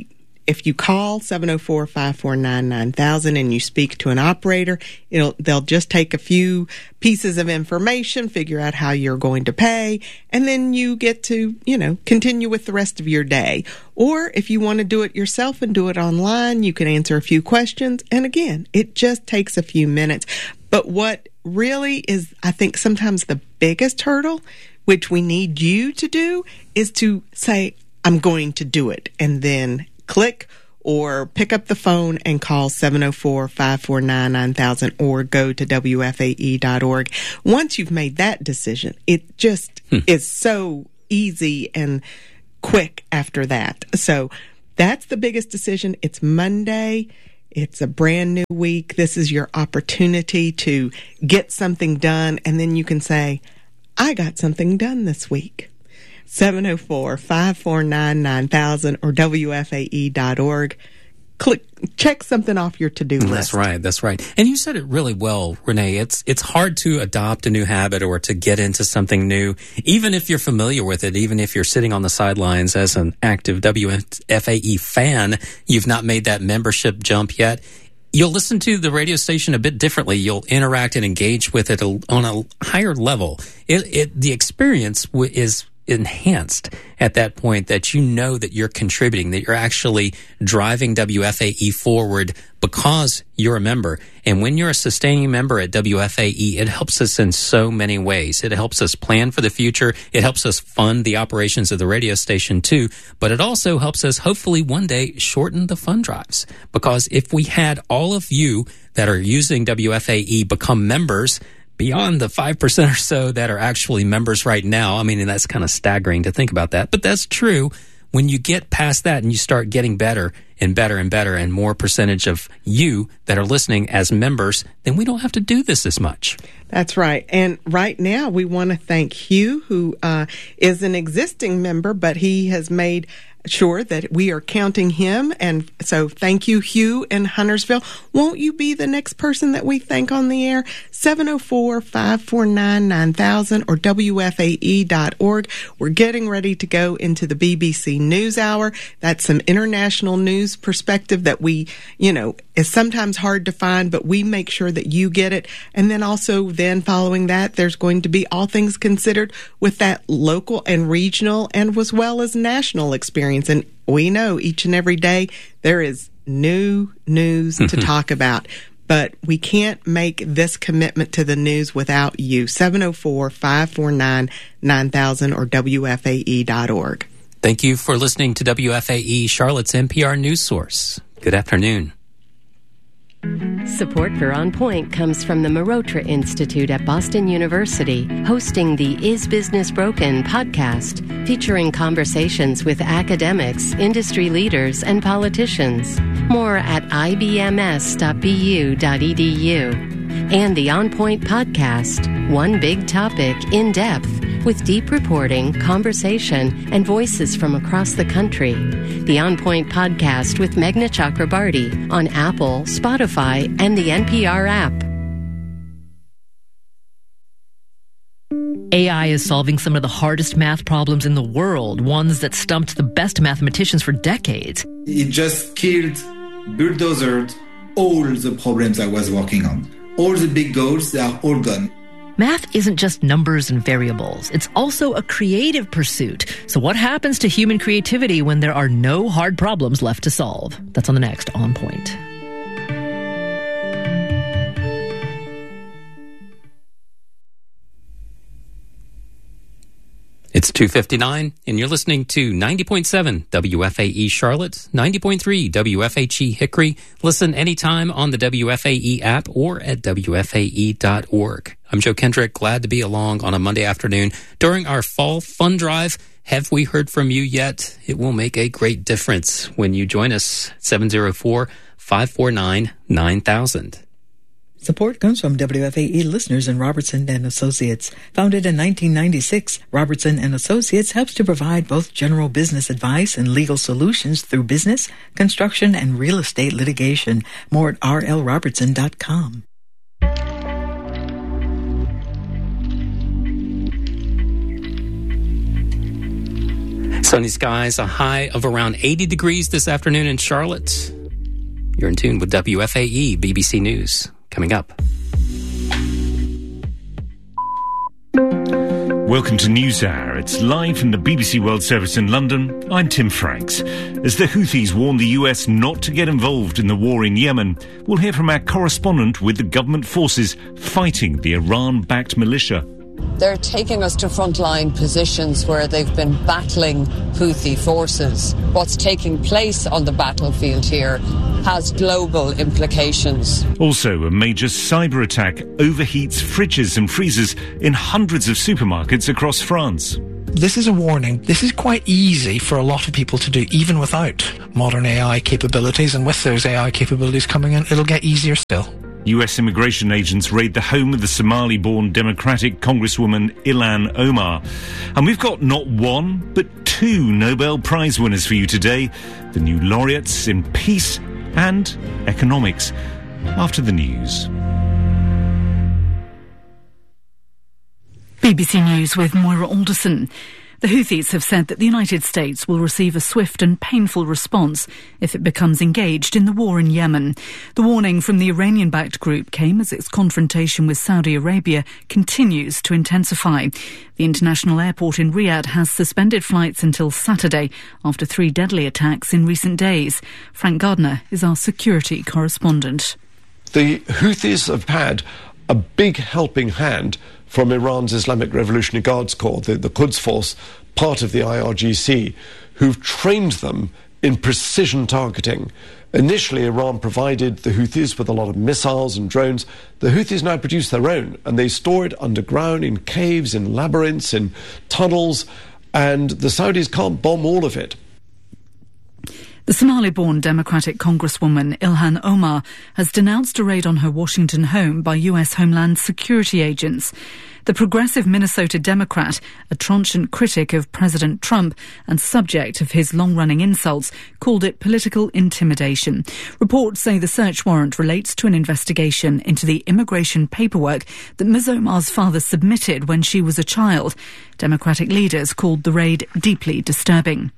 Speaker 7: if you call seven oh four, five four nine, nine thousand and you speak to an operator, it'll, they'll just take a few pieces of information, figure out how you're going to pay, and then you get to, you know, continue with the rest of your day. Or if you want to do it yourself and do it online, you can answer a few questions. And again, it just takes a few minutes. But what really is, I think, sometimes the biggest hurdle, which we need you to do, is to say, I'm going to do it, and then click or pick up the phone and call seven oh four, five four nine, nine thousand or go to W F A E dot org. Once you've made that decision, it just hmm. is so easy and quick after that. So that's the biggest decision. It's Monday. It's a brand new week. This is your opportunity to get something done, and then you can say, I got something done this week. seven oh four, five four nine, nine thousand or W F A E dot org. Click, check something off your to-do list.
Speaker 6: That's right. That's right. And you said it really well, Renee. It's it's hard to adopt a new habit or to get into something new, even if you're familiar with it, even if you're sitting on the sidelines as an active W F A E fan, you've not made that membership jump yet. You'll listen to the radio station a bit differently. You'll interact and engage with it on a higher level. It, it, the experience w- is enhanced at that point, that you know that you're contributing, that you're actually driving W F A E forward because you're a member. And when you're a sustaining member at W F A E, it helps us in so many ways. It helps us plan for the future. It helps us fund the operations of the radio station too. But it also helps us hopefully one day shorten the fund drives. Because if we had all of you that are using W F A E become members, beyond the five percent or so that are actually members right now, I mean, and that's kind of staggering to think about that, but that's true. When you get past that and you start getting better and better and better and more percentage of you that are listening as members, then we don't have to do this as much.
Speaker 7: That's right. And right now we want to thank Hugh, who uh, is an existing member, but he has made sure that we are counting him. And so thank you, Hugh in Huntersville. Won't you be the next person that we thank on the air? seven oh four, five four nine, nine thousand or W F A E dot org. We're getting ready to go into the B B C News Hour. That's some international news perspective that we, you know, is sometimes hard to find, but we make sure that you get it. And then also then following that, there's going to be All Things Considered with that local and regional and as well as national experience. And we know each and every day there is new news to talk about. But we can't make this commitment to the news without you. seven oh four, five four nine, nine thousand or W F A E dot org.
Speaker 6: Thank you for listening to W F A E, Charlotte's N P R news source. Good afternoon.
Speaker 9: Support for On Point comes from the Marotra Institute at Boston University, hosting the Is Business Broken podcast, featuring conversations with academics, industry leaders, and politicians. More at I B M S dot B U dot E D U. And the On Point podcast, one big topic in depth, with deep reporting, conversation, and voices from across the country. The On Point podcast with Meghna Chakrabarty on Apple, Spotify, and the N P R app.
Speaker 1: A I is solving some of the hardest math problems in the world, ones that stumped the best mathematicians for decades.
Speaker 10: It just killed, bulldozered all the problems I was working on. All the big goals, they are all gone.
Speaker 1: Math isn't just numbers and variables. It's also a creative pursuit. So what happens to human creativity when there are no hard problems left to solve? That's on the next On Point.
Speaker 6: It's two fifty-nine, and you're listening to ninety point seven W F A E Charlotte, ninety point three W F H E Hickory. Listen anytime on the W F A E app or at W F A E dot org. I'm Joe Kendrick, glad to be along on a Monday afternoon during our fall fund drive. Have we heard from you yet? It will make a great difference when you join us, seven oh four, five four nine, nine thousand.
Speaker 4: Support comes from W F A E listeners and Robertson and Associates. Founded in nineteen ninety-six, Robertson and Associates helps to provide both general business advice and legal solutions through business, construction, and real estate litigation. More at R L Robertson dot com.
Speaker 6: Sunny skies, a high of around eighty degrees this afternoon in Charlotte. You're in tune with W F A E, B B C News. Coming up.
Speaker 11: Welcome to NewsHour. It's live from the B B C World Service in London. I'm Tim Franks. As the Houthis warn the U S not to get involved in the war in Yemen, we'll hear from our correspondent with the government forces fighting the Iran-backed militia.
Speaker 12: They're taking us to frontline positions where they've been battling Houthi forces. What's taking place on the battlefield here has global implications.
Speaker 11: Also, a major cyber attack overheats fridges and freezers in hundreds of supermarkets across France.
Speaker 13: This is a warning. This is quite easy for a lot of people to do, even without modern A I capabilities. And with those A I capabilities coming in, it'll get easier still.
Speaker 11: U S immigration agents raid the home of the Somali-born Democratic Congresswoman Ilhan Omar. And we've got not one, but two Nobel Prize winners for you today. The new laureates in peace and economics. After the news.
Speaker 14: B B C News with Moira Alderson. The Houthis have said that the United States will receive a swift and painful response if it becomes engaged in the war in Yemen. The warning from the Iranian-backed group came as its confrontation with Saudi Arabia continues to intensify. The international airport in Riyadh has suspended flights until Saturday after three deadly attacks in recent days. Frank Gardner is our security correspondent.
Speaker 15: The Houthis have had a big helping hand from Iran's Islamic Revolutionary Guards Corps, the, the Quds Force, part of the I R G C, who've trained them in precision targeting. Initially, Iran provided the Houthis with a lot of missiles and drones. The Houthis now produce their own, and they store it underground in caves, in labyrinths, in tunnels, and the Saudis can't bomb all of it.
Speaker 14: The Somali-born Democratic Congresswoman Ilhan Omar has denounced a raid on her Washington home by U S Homeland Security agents. The progressive Minnesota Democrat, a trenchant critic of President Trump and subject of his long-running insults, called it political intimidation. Reports say the search warrant relates to an investigation into the immigration paperwork that Miz Omar's father submitted when she was a child. Democratic leaders called the raid deeply disturbing.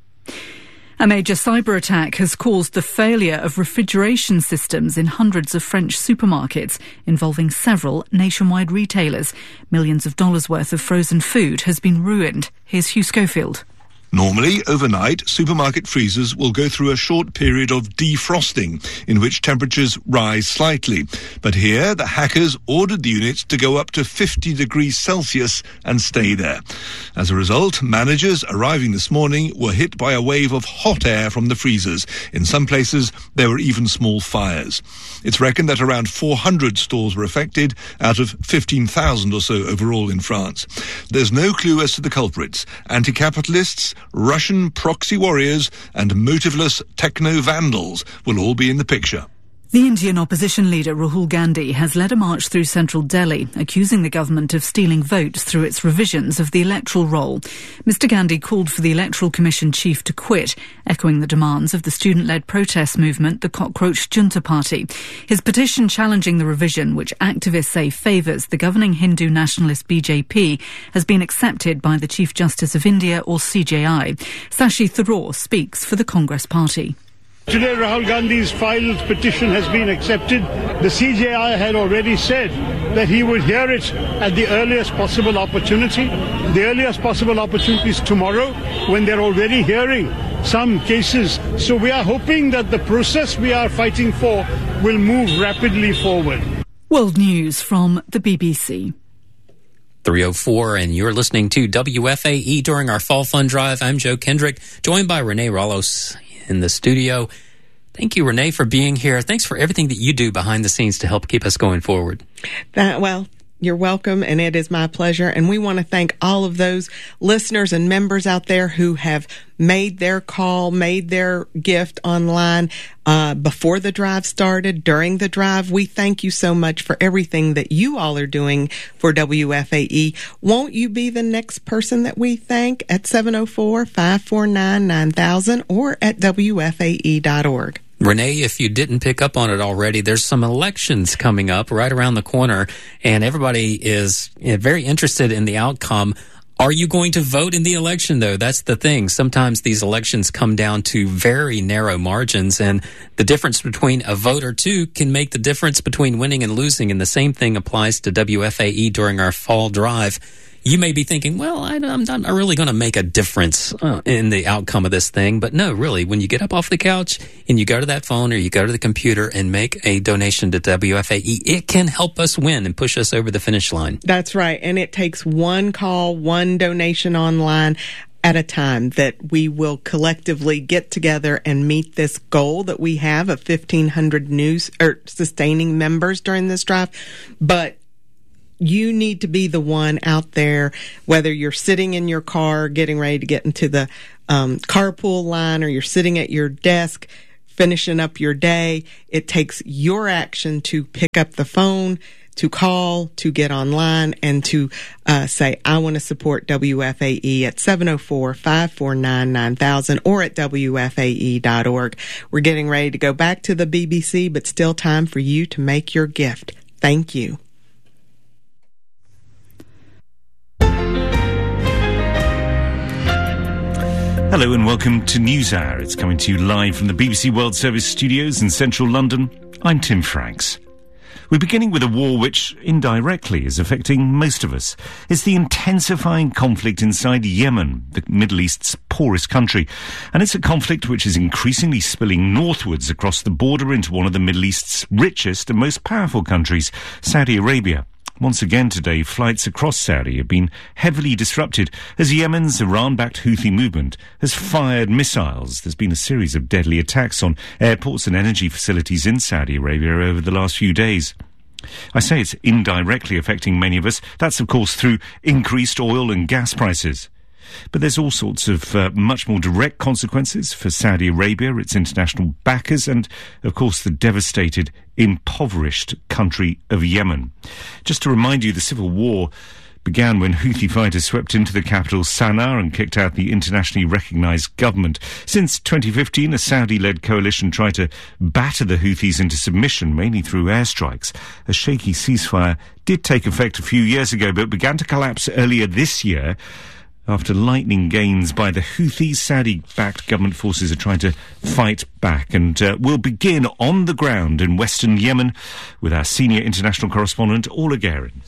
Speaker 14: A major cyber attack has caused the failure of refrigeration systems in hundreds of French supermarkets, involving several nationwide retailers. Millions of dollars worth of frozen food has been ruined. Here's Hugh Schofield.
Speaker 16: Normally, overnight, supermarket freezers will go through a short period of defrosting, in which temperatures rise slightly. But here, the hackers ordered the units to go up to fifty degrees Celsius and stay there. As a result, managers arriving this morning were hit by a wave of hot air from the freezers. In some places, there were even small fires. It's reckoned that around four hundred stores were affected, out of fifteen thousand or so overall in France. There's no clue as to the culprits. Anti-capitalists, Russian proxy warriors and motiveless techno-vandals will all be in the picture.
Speaker 14: The Indian opposition leader Rahul Gandhi has led a march through central Delhi, accusing the government of stealing votes through its revisions of the electoral roll. Mister Gandhi called for the Electoral Commission chief to quit, echoing the demands of the student-led protest movement, the Cockroach Junta Party. His petition challenging the revision, which activists say favours the governing Hindu nationalist B J P, has been accepted by the Chief Justice of India, or C J I. Shashi Tharoor speaks for the Congress Party.
Speaker 17: Today, Rahul Gandhi's filed petition has been accepted. The C J I had already said that he would hear it at the earliest possible opportunity. The earliest possible opportunity is tomorrow, when they're already hearing some cases. So we are hoping that the process we are fighting for will move rapidly forward.
Speaker 14: World News from the B B C.
Speaker 6: three oh four, and you're listening to W F A E during our Fall Fun Drive. I'm Joe Kendrick, joined by Renee Rallos in the studio. Thank you, Renee, for being here. Thanks for everything that you do behind the scenes to help keep us going forward.
Speaker 7: That, well, you're welcome, and it is my pleasure. And we want to thank all of those listeners and members out there who have made their call, made their gift online uh, before the drive started, during the drive. We thank you so much for everything that you all are doing for W F A E. Won't you be the next person that we thank at seven oh four, five four nine, nine thousand or at W F A E dot org?
Speaker 6: Renee, if you didn't pick up on it already, there's some elections coming up right around the corner, and everybody is very interested in the outcome. Are you going to vote in the election, though? That's the thing. Sometimes these elections come down to very narrow margins, and the difference between a vote or two can make the difference between winning and losing, and the same thing applies to W F A E during our fall drive. You may be thinking, well, I, I'm not really going to make a difference uh, in the outcome of this thing. But no, really, when you get up off the couch and you go to that phone or you go to the computer and make a donation to W F A E, it can help us win and push us over the finish line.
Speaker 7: That's right. And it takes one call, one donation online at a time that we will collectively get together and meet this goal that we have of fifteen hundred new or sustaining members during this drive. But you need to be the one out there, whether you're sitting in your car getting ready to get into the um, carpool line or you're sitting at your desk finishing up your day. It takes your action to pick up the phone, to call, to get online, and to uh, say, I want to support W F A E at seven oh four, five four nine, nine thousand or at W F A E dot org. We're getting ready to go back to the B B C, but still time for you to make your gift. Thank you.
Speaker 11: Hello and welcome to NewsHour. It's coming to you live from the B B C World Service studios in central London. I'm Tim Franks. We're beginning with a war which indirectly is affecting most of us. It's the intensifying conflict inside Yemen, the Middle East's poorest country. And it's a conflict which is increasingly spilling northwards across the border into one of the Middle East's richest and most powerful countries, Saudi Arabia. Once again today, flights across Saudi have been heavily disrupted as Yemen's Iran-backed Houthi movement has fired missiles. There's been a series of deadly attacks on airports and energy facilities in Saudi Arabia over the last few days. I say it's indirectly affecting many of us. That's, of course, through increased oil and gas prices. But there's all sorts of uh, much more direct consequences for Saudi Arabia, its international backers, and, of course, the devastated, impoverished country of Yemen. Just to remind you, the civil war began when Houthi fighters swept into the capital Sana'a and kicked out the internationally recognised government. Since twenty fifteen, a Saudi-led coalition tried to batter the Houthis into submission, mainly through airstrikes. A shaky ceasefire did take effect a few years ago, but began to collapse earlier this year. After lightning gains by the Houthis, Saudi-backed government forces are trying to fight back. And uh, we'll begin on the ground in western Yemen with our senior international correspondent, Orla Guerin.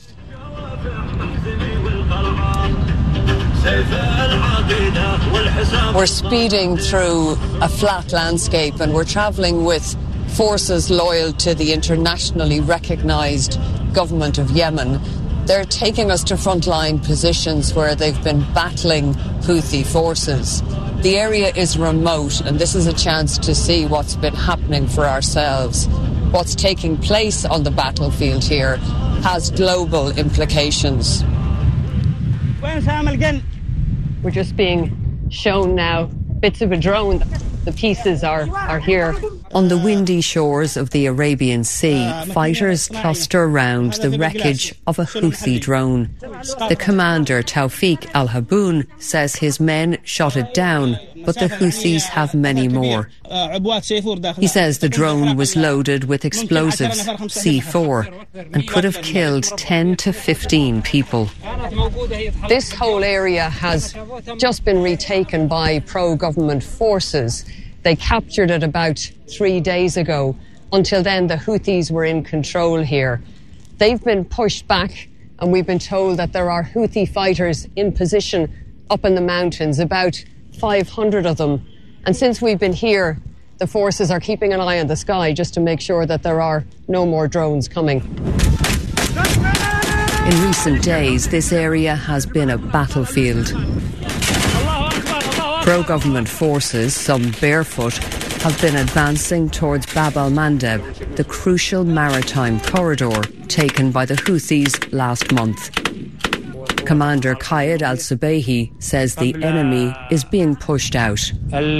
Speaker 12: We're speeding through a flat landscape and we're travelling with forces loyal to the internationally recognised government of Yemen. They're taking us to frontline positions where they've been battling Houthi forces. The area is remote, and this is a chance to see what's been happening for ourselves. What's taking place on the battlefield here has global implications.
Speaker 18: We're just being shown now bits of a drone. The pieces are, are here.
Speaker 12: On the windy shores of the Arabian Sea, fighters cluster around the wreckage of a Houthi drone. The commander, Tawfiq al-Haboun, says his men shot it down, but the Houthis have many more. He says the drone was loaded with explosives, C four, and could have killed ten to fifteen people. This whole area has just been retaken by pro-government forces. They captured it about three days ago. Until then, the Houthis were in control here. They've been pushed back, and we've been told that there are Houthi fighters in position up in the mountains, about five hundred of them. And since we've been here, the forces are keeping an eye on the sky just to make sure that there are no more drones coming. In recent days, this area has been a battlefield. Pro-government forces, some barefoot, have been advancing towards Bab al-Mandeb, the crucial maritime corridor taken by the Houthis last month. Commander Qaid al-Subayhi says the enemy is being pushed out.
Speaker 19: In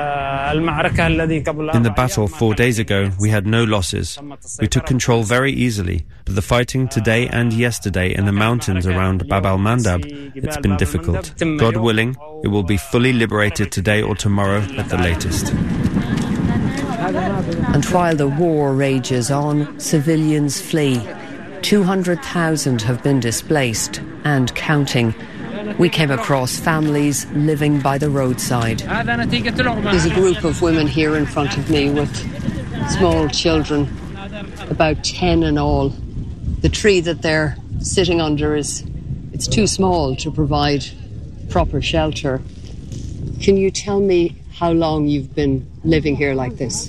Speaker 19: the battle four days ago, we had no losses. We took control very easily, but the fighting today and yesterday in the mountains around Bab al-Mandab, it's been difficult. God willing, it will be fully liberated today or tomorrow at the latest.
Speaker 12: And while the war rages on, civilians flee. two hundred thousand have been displaced and counting. We came across families living by the roadside. There's a group of women here in front of me with small children, about ten in all. The tree that they're sitting under is, it's too small to provide proper shelter. Can you tell me how long you've been living here like this?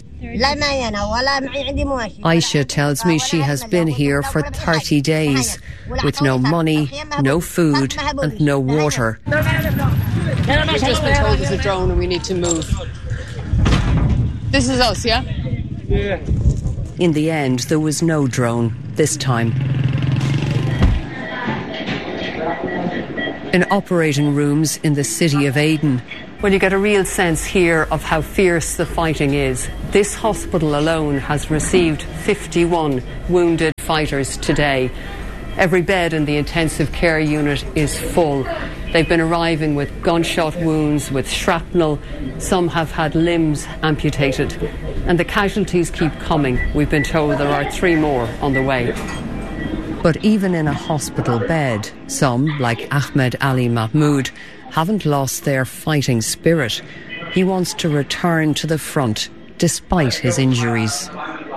Speaker 12: Aisha tells me she has been here for thirty days with no money, no food and no water. We've just been told there's a drone and we need to move. This is us, yeah? Yeah. In the end, there was no drone this time. In operating rooms in the city of Aden, well, you get a real sense here of how fierce the fighting is. This hospital alone has received fifty-one wounded fighters today. Every bed in the intensive care unit is full. They've been arriving with gunshot wounds, with shrapnel. Some have had limbs amputated. And the casualties keep coming. We've been told there are three more on the way. But even in a hospital bed, some, like Ahmed Ali Mahmoud, haven't lost their fighting spirit. He wants to return to the front despite his injuries.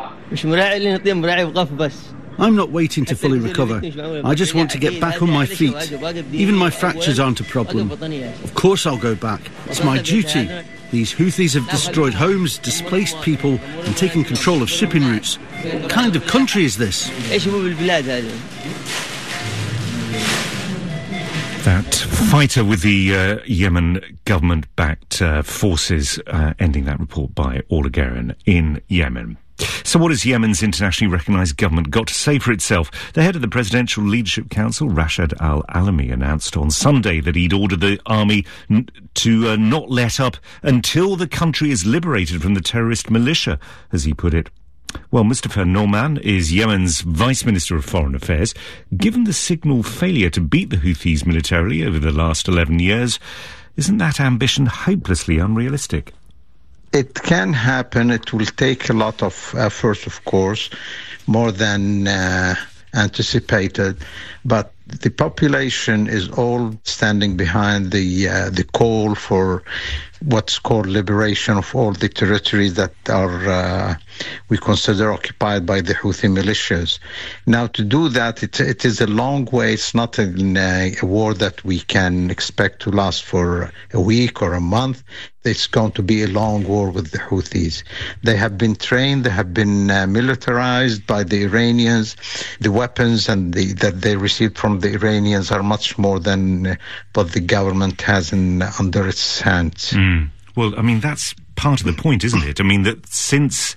Speaker 20: I'm not waiting to fully recover. I just want to get back on my feet. Even my fractures aren't a problem. Of course I'll go back. It's my duty. These Houthis have destroyed homes, displaced people, and taken control of shipping routes. What kind of country is this?
Speaker 11: That fighter with the uh, Yemen government-backed uh, forces, uh, ending that report by Orla Guerin in Yemen. So what has Yemen's internationally recognised government got to say for itself? The head of the Presidential Leadership Council, Rashad al-Alami, announced on Sunday that he'd ordered the army n- to uh, not let up until the country is liberated from the terrorist militia, as he put it. Well, Mustafa Norman is Yemen's Vice Minister of Foreign Affairs. Given the signal failure to beat the Houthis militarily over the last eleven years, isn't that ambition hopelessly unrealistic?
Speaker 21: It can happen. It will take a lot of effort, of course, more than uh, anticipated. But the population is all standing behind the uh, the call for what's called liberation of all the territories that are uh, we consider occupied by the Houthi militias. Now, to do that, it, it is a long way. It's not a, a war that we can expect to last for a week or a month. It's going to be a long war with the Houthis. They have been trained, they have been uh, militarized by the Iranians. The weapons and the, that they received from the Iranians are much more than uh, what the government has in, under its hands.
Speaker 11: Mm. Well, I mean, that's part of the point, isn't it? I mean, that since,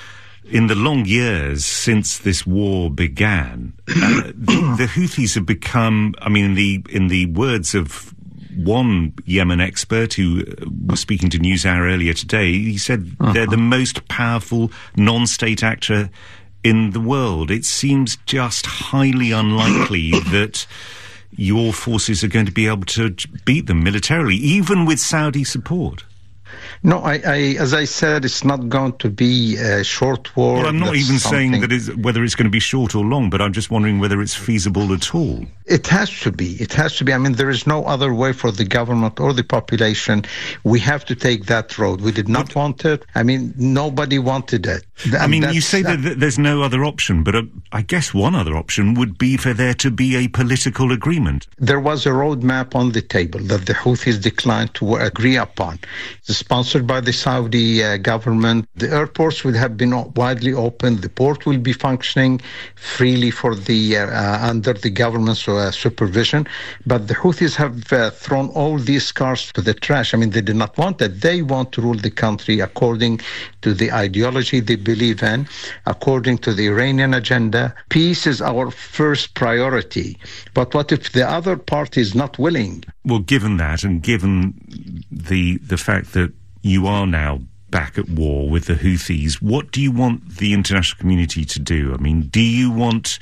Speaker 11: in the long years since this war began, uh, the, the Houthis have become, I mean, in the, in the words of one Yemen expert who was speaking to NewsHour earlier today, he said uh-huh. they're the most powerful non-state actor in the world. It seems just highly unlikely that your forces are going to be able to beat them militarily, even with Saudi support.
Speaker 21: No, I, I, as I said, it's not going to be a short war.
Speaker 11: Well, I'm not
Speaker 21: That's
Speaker 11: even
Speaker 21: something...
Speaker 11: saying that it's, whether it's going to be short or long, but I'm just wondering whether it's feasible at all.
Speaker 21: It has to be. It has to be. I mean, there is no other way for the government or the population. We have to take that road. We did not but, want it. I mean, nobody wanted it.
Speaker 11: And I mean, you say that, that there's no other option, but uh, I guess one other option would be for there to be a political agreement.
Speaker 21: There was a roadmap on the table that the Houthis declined to agree upon. It's sponsored by the Saudi uh, government. The airports will have been widely open. The port will be functioning freely for the uh, uh, under the government's uh, supervision. But the Houthis have uh, thrown all these cards to the trash. I mean, they did not want that. They want to rule the country according to the ideology they believe in, according to the Iranian agenda. Peace is our first priority. But what if the other party is not willing?
Speaker 11: Well, given that, and given the the fact that you are now back at war with the Houthis, what do you want the international community to do? I mean, do you want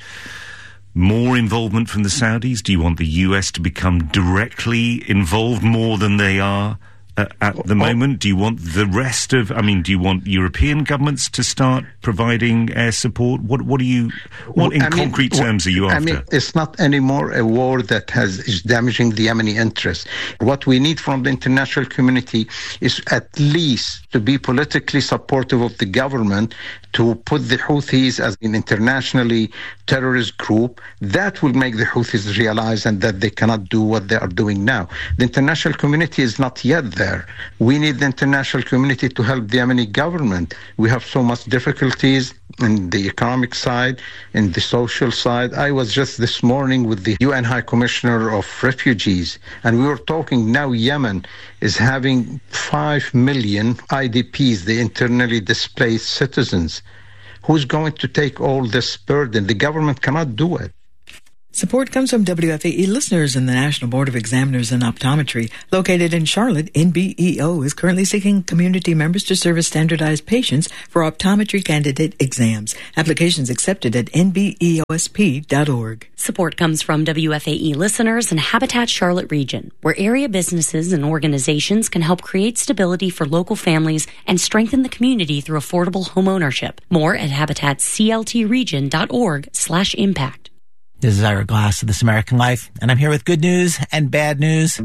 Speaker 11: more involvement from the Saudis? Do you want the U S to become directly involved more than they are uh, at the moment? Do you want the rest of, I mean, do you want European governments to start providing air support? What What do you, what in
Speaker 21: I mean,
Speaker 11: concrete terms are you
Speaker 21: I
Speaker 11: after?
Speaker 21: mean, it's not anymore a war that has is damaging the Yemeni interests. What we need from the international community is at least to be politically supportive of the government, to put the Houthis as an internationally terrorist group. That will make the Houthis realize and that they cannot do what they are doing now. The international community is not yet there. We need the international community to help the Yemeni government. We have so much difficulties in the economic side, in the social side. I was just this morning with the U N High Commissioner of Refugees, and we were talking now Yemen is having five million I D Ps, the internally displaced citizens. Who's going to take all this burden? The government cannot do it.
Speaker 4: Support comes from W F A E listeners and the National Board of Examiners in Optometry. Located in Charlotte, N B E O is currently seeking community members to serve as standardized patients for optometry candidate exams. Applications accepted at N B E O S P dot org.
Speaker 3: Support comes from W F A E listeners and Habitat Charlotte region, where area businesses and organizations can help create stability for local families and strengthen the community through affordable home ownership. More at habitat c l t region dot org slash impact.
Speaker 22: This is Ira Glass of This American Life, and I'm here with good news and bad news.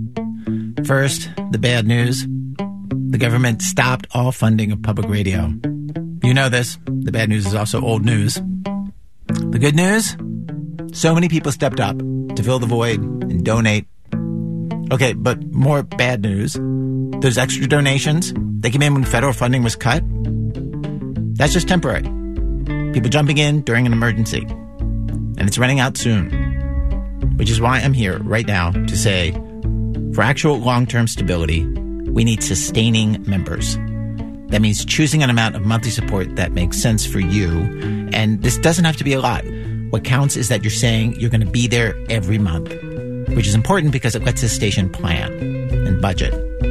Speaker 22: First, the bad news. The government stopped all funding of public radio. You know this. The bad news is also old news. The good news? So many people stepped up to fill the void and donate. Okay, but more bad news. Those extra donations, they came in when federal funding was cut. That's just temporary. People jumping in during an emergency. And it's running out soon. Which is why I'm here right now to say, for actual long-term stability, we need sustaining members. That means choosing an amount of monthly support that makes sense for you. And this doesn't have to be a lot. What counts is that you're saying you're going to be there every month, which is important because it lets the station plan and budget.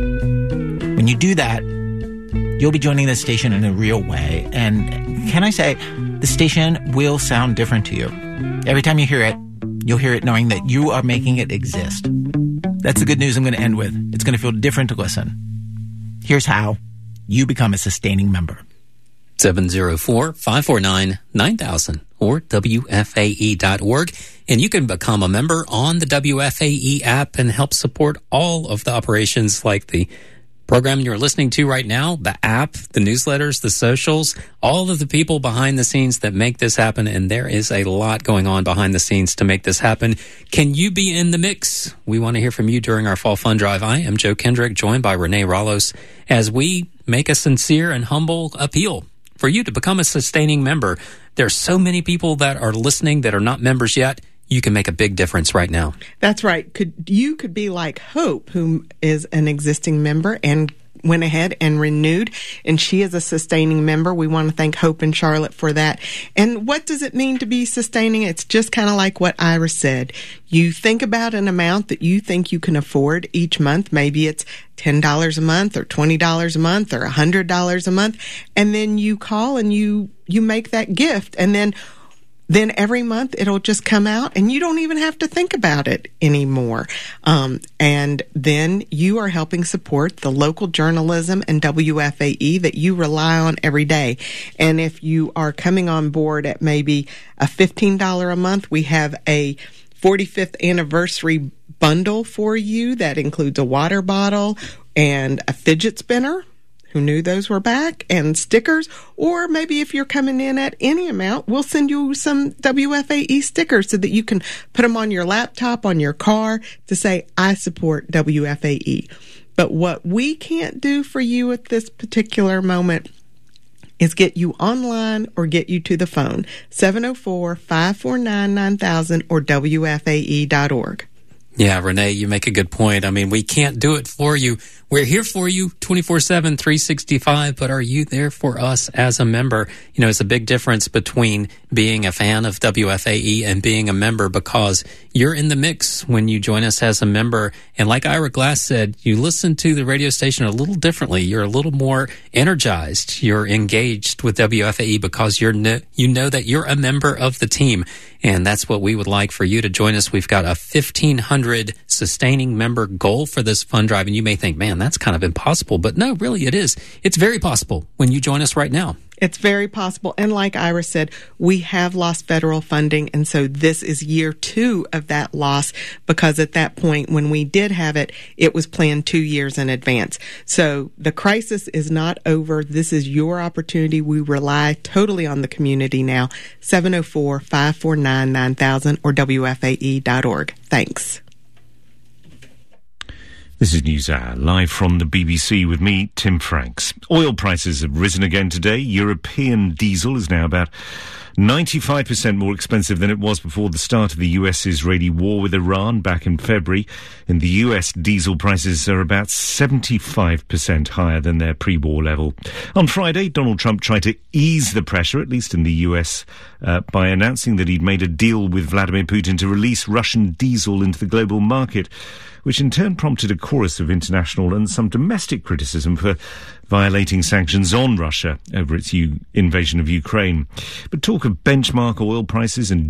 Speaker 22: When you do that, you'll be joining the station in a real way. And can I say, the station will sound different to you. Every time you hear it, you'll hear it knowing that you are making it exist. That's the good news I'm going to end with. It's going to feel different to listen. Here's how you become a sustaining member.
Speaker 6: seven oh four, five four nine, nine thousand or W F A E dot org. And you can become a member on the W F A E app and help support all of the operations like the program you're listening to right now, the app, the newsletters, the socials, all of the people behind the scenes that make this happen. And there is a lot going on behind the scenes to make this happen. Can you be in the mix? We want to hear from you during our Fall Fund Drive. I am Joe Kendrick, joined by Renee Rallos, as we make a sincere and humble appeal for you to become a sustaining member. There are so many people that are listening that are not members yet. You can make a big difference right now.
Speaker 7: That's right. Could you could be like Hope, who is an existing member and went ahead and renewed, and she is a sustaining member. We want to thank Hope and Charlotte for that. And what does it mean to be sustaining? It's just kind of like what Ira said. You think about an amount that you think you can afford each month. Maybe it's ten dollars a month or twenty dollars a month or one hundred dollars a month. And then you call and you, you make that gift. And then Then every month it'll just come out and you don't even have to think about it anymore. Um, and then you are helping support the local journalism and W F A E that you rely on every day. And if you are coming on board at maybe a fifteen dollars a month, we have a forty-fifth anniversary bundle for you that includes a water bottle and a fidget spinner. Who knew those were back? And stickers. Or maybe if you're coming in at any amount, we'll send you some W F A E stickers so that you can put them on your laptop, on your car, to say, I support W F A E. But what we can't do for you at this particular moment is get you online or get you to the phone. seven oh four, five four nine, nine thousand or W F A E dot org.
Speaker 6: Yeah, Renee, you make a good point. I mean, we can't do it for you. We're here for you twenty-four seven, three sixty-five, but are you there for us as a member? You know, it's a big difference between being a fan of W F A E and being a member, because you're in the mix when you join us as a member. And like Ira Glass said, you listen to the radio station a little differently. You're a little more energized. You're engaged with W F A E because you're no, you know that you're a member of the team. And that's what we would like for you to join us. We've got a fifteen hundred sustaining member goal for this fund drive. And you may think, man, that's kind of impossible. But no, really, it is. It's very possible when you join us right now.
Speaker 7: It's very possible. And like Ira said, we have lost federal funding. And so this is year two of that loss, because at that point, when we did have it, it was planned two years in advance. So the crisis is not over. This is your opportunity. We rely totally on the community now. seven oh four, five four nine, nine thousand or W F A E dot org. Thanks.
Speaker 11: This is NewsHour, live from the B B C with me, Tim Franks. Oil prices have risen again today. European diesel is now about ninety-five percent more expensive than it was before the start of the U S-Israeli war with Iran back in February. In the U S, diesel prices are about seventy-five percent higher than their pre-war level. On Friday, Donald Trump tried to ease the pressure, at least in the U S, uh, by announcing that he'd made a deal with Vladimir Putin to release Russian diesel into the global market, which in turn prompted a chorus of international and some domestic criticism for violating sanctions on Russia over its U- invasion of Ukraine. But talk of benchmark oil prices and